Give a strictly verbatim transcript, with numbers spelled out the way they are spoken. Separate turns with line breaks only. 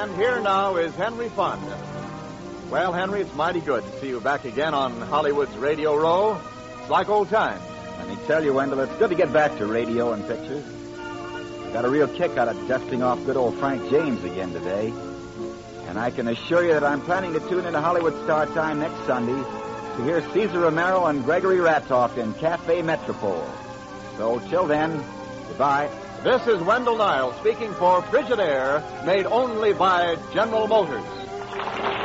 And here now is Henry Fonda. Well, Henry, it's mighty good to see you back again on Hollywood's Radio Row. It's like old times.
Let me tell you, Wendell, it's good to get back to radio and pictures. I got a real kick out of dusting off good old Frank James again today. And I can assure you that I'm planning to tune into Hollywood Star Time next Sunday to hear Cesar Romero and Gregory Ratoff in Cafe Metropole. So, till then, goodbye.
This is Wendell Niles speaking for Frigidaire, made only by General Motors.